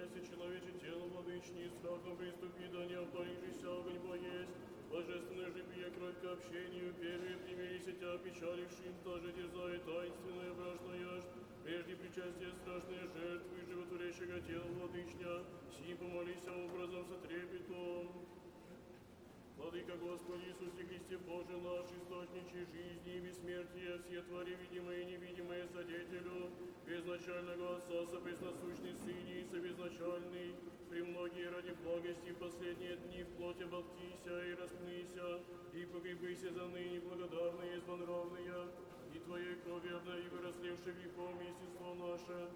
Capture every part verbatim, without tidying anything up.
Умойся, человече, тело владычни, страхом приступи, да не обторгшийся огонь поесть. Божественное же пие кровь к общению, первые примирись тебя печалившим, тоже дерзает таинственное брашное ж. Прежде причастия страшные жертвы, животворящего тела владычня, сим помолися образом со трепетом. Владыка Господи Иисусе Христе, Боже наш, источничий жизни и бессмертия, все твори видимые и невидимые содетелю, безначального Отца, сопресносущный Сыне и собезначальный, премногие ради благости в последние дни в плоти обогтися и распнися, и погребыся за ныне благодарные и злонравные, и Твоей крови обнови вырослевший грехом естество наше.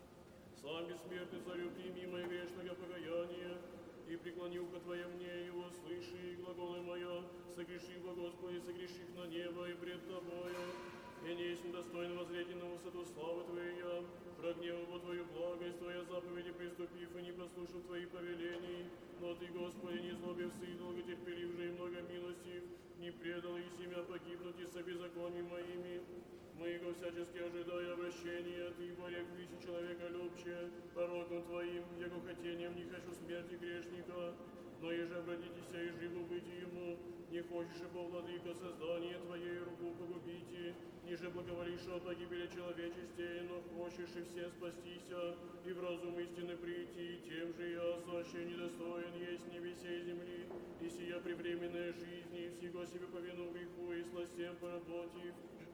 Сам бессмертный Царю, прими мое вечное покаяние, и преклони ухо Твое мне, и услыши глаголы моя, согреши во Господи, согрешив на небо и пред Тобою, и не есть недостоин воззреть на высоту славы Твоей я, прогневал во Твою благость, Твоя заповеди приступив и не послушав Твоих повелений, но Ты, Господи, не злобився и долготерпелив же и много милостив, не предал и семя погибнуть и со беззакониями моими, моего всячески ожидая обращения, Ты, боря к виси человека любче, пороком Твоим, яко хотением не хочу смерти грешника, но еже обратитеся и живу быть ему, не хочешь и владыка создание Твоей руку погубите, ниже благоволишь о погибели человечестей, но хочешь и все спастися, и в разум истины прийти, тем же я, саще недостоин есть небесе и земли, и сия превременная жизни, всего себе повину греху и сластям поработив,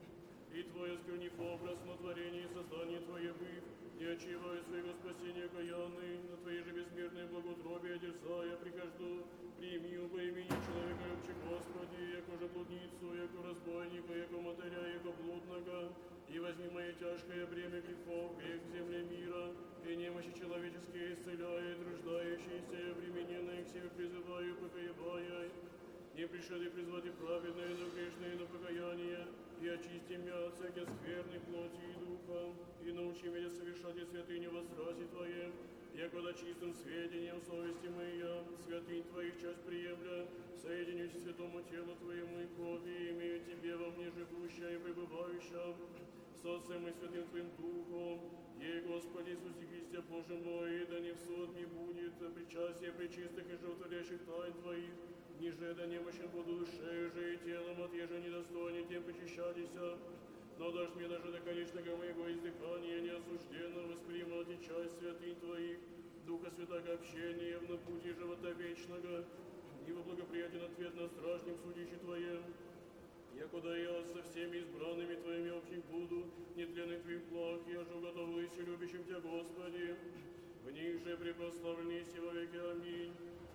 и Твое сквернив образ на творении и создании Твое быв, не отчаивая своего спасения каянный, на Твои же бессмертные благоутробия дерзая прихожду, прими по имени человека любче Господи, яко же блудницу, яко разбойника, яко мотыря, яко блудного, и возьми мое тяжкое бремя грехов, век в земле мира, и немощи человеческие исцеляет, рождающиеся и обремененные к себе призываю, покоевая, не пришли призвать и праведные, но грешные на покаяние, и очисти меня от всяких скверной плоти и духа, и научи меня совершать и святыню во страсти Твоем, якогда чистым сведением совести моя, святынь Твоих часть приемля, соединюсь святому телу Твоему и крови, имею Тебе во мне живущая и пребывающая, с Отцем и Святым Твоим Духом, ей, Господи Иисусе Христе, Боже мой, да не в суд не будет причастие пречистых и животворящих тайн Твоих, ниже да немощен буду душею же и телом, от еже недостойней тем причащалися, но дашь мне даже до конечного моего издыхания неосужденно воспринимать и часть святынь Твоих, Духа Святого общения в пути живота вечного, и во благоприятен ответ на страшном судище Твоем. Якуда я со всеми избранными Твоими общих буду, нетленный Твоих благ, я же уготовлюсь и любящим Тебя, Господи, в них же препославленись во веки. Аминь.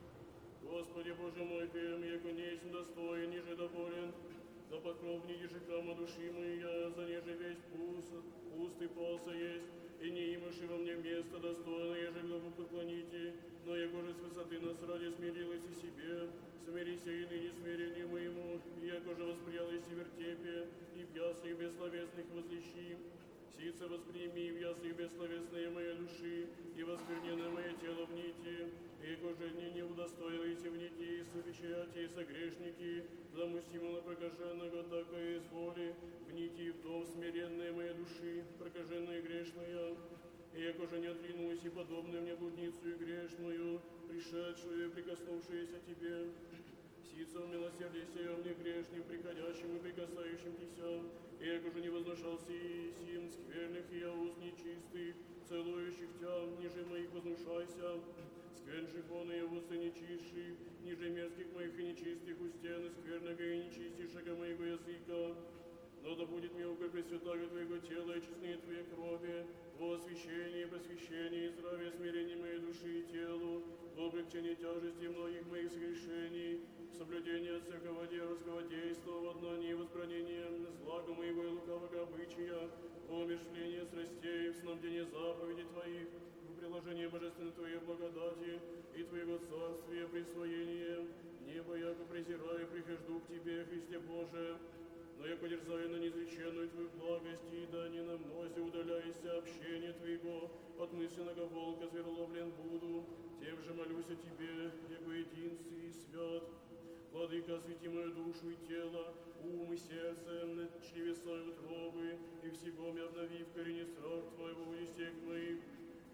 Господи Боже мой, пем, яко не есть достоин, ниже доволен, да покров же храма души моя, за неже весь пуст, пуст и полса есть, и не имаши во мне место достойное, еже главу поклоните, но яко же с высоты нас ради смирилась и себе, смирися и ныне смирению моему, и яко же восприялась и вертепе, и в яслях бессловесных возлещи. Сице восприми в ясли бессловесные моей души, и воскверненное мое тело в нити, и коже дни не удостоились в нити, и совещати, и согрешники, замустимо на прокаженного, так и изволи, в нити вдов смиренные моей души, прокаженные грешные, и яко же не отрянулась и подобную мне блудницу и грешную, пришедшую и прикоснувшуюся Тебе, сицу милосердие мне грешным, приходящим и прикасающимся, и яко же не возношался и сим скверных и я уст нечистых, целующих Тя, ниже моих вознушайся, сквернших он и уст нечистших, ниже мерзких моих и нечистых устен, и скверного и нечистейшего моего языка. Но да будет мне укор пресвятаго Твоего тела и честные Твоей крови, во освящении, просвещении и здравие смирения моей души и телу, в облегчении тяжести многих моих согрешений, в соблюдении от всякого дерзкого действа, в однании и возбранении злага моего и лукавого обычая, в умершлении страстей, в снабдении заповедей Твоих, в приложении божественной Твоей благодати и Твоего царствия, присвоение, небо яко презираю, прихожду к Тебе, Христе Боже, но я подерзаю на неизреченную Твою благость, и да не на мнозе удаляйся общение Твоего, от мысленного волка звероловлен буду, тем же молюсь о Тебе, яко единстве и свят. Владыка, освети мою душу и тело, ум и сердце, чревесой утробы, и всего мне обнови в корени страх Твоего у истек моих, и освящи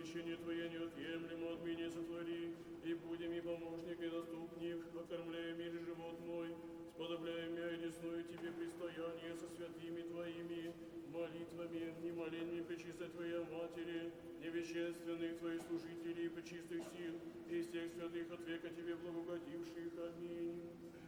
посещение Твое неотъемлемо от меня сотвори, и будем и помощник, и заступник, окормляя мир и живот мой, сподобляя меня и десную Тебе предстояние со святыми Твоими, молитвами, не молениями пречистой Твоей Матери, невещественных Твоих служителей и пречистых сил, и всех святых от века Тебе благогодивших. Аминь.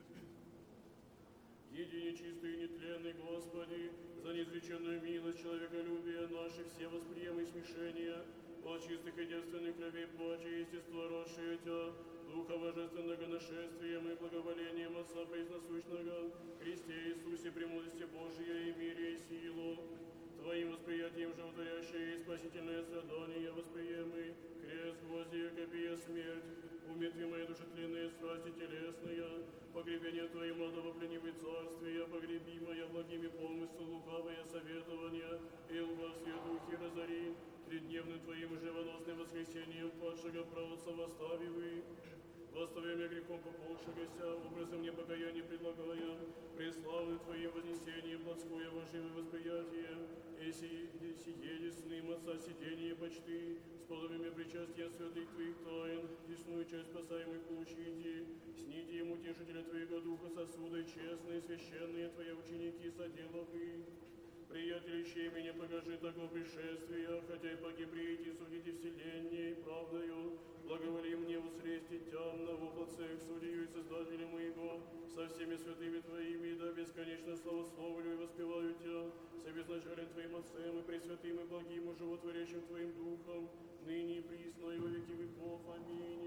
Едине чистый и нетленный Господи, за неизреченную милость человеколюбия наши все восприемы смешения, от чистых и девственных кровей плача естества родшие Тя, Духа Божественного нашествием и благоволением Отца Пресносущного, Христе Иисусе, премудрости Божией и мире и силу, Твоим восприятием животворящее и спасительное страдание восприемы, крест, гвозди, копия, смерть, умертви мои душетленные страсти телесные, погребение Твоим адово пленивый царствия, погребимая благими помыслу лукавое советование, и лукавстве духи разори, тридневным Твоим живоносным воскресением падшего правоца восставивы, восставляя грехом пополшегося, образом непокаяния предлагая, преславным Твоим вознесением плотское воживое восприятие, и сие десным Отца сидение почты, с подобиями причастия святых Твоих тайн, десную часть спасаемых получите, сните им утешителя Твоего Духа сосуды, честные, священные Твои ученики соделовы. Приятелищей меня покажи такого пришествия, хотя и погибрите, судите вселенной правдою, благоволи мне усрести тямно в облацах судью и Создателя моего, со всеми святыми Твоими, да бесконечно славословлю и воспеваю Тя, со безначален Твоим Отцем и пресвятым и благим и животворящим Твоим Духом, ныне и присно и во веки веков. Аминь.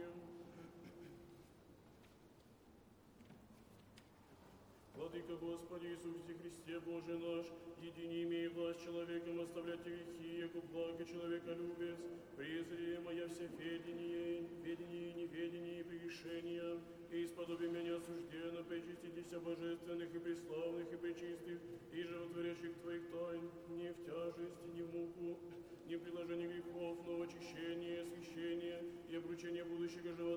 Владыка Господи Иисусе Христе, Боже наш, едини имей власть человеком оставлять грехи, яко благо человеколюбец, презри моя все ведение, ведение и неведение и прегрешения, и исподоби меня осужденно, пречиститеся божественных и преславных и пречистых, и животворящих Твоих тайн, не в тяжесть, не в муку, не в приложении грехов, но в очищение, освящение и обручение будущего живота